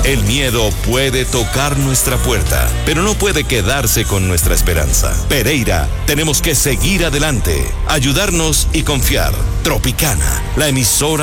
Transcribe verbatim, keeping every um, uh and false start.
El miedo puede tocar nuestra puerta, pero no puede quedarse con nuestra esperanza. Pereira, tenemos que seguir adelante, ayudarnos y confiar. Tropicana, la emisora